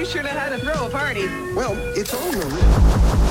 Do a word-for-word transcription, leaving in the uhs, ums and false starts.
you sure know how to throw a party. Well, it's all Marie.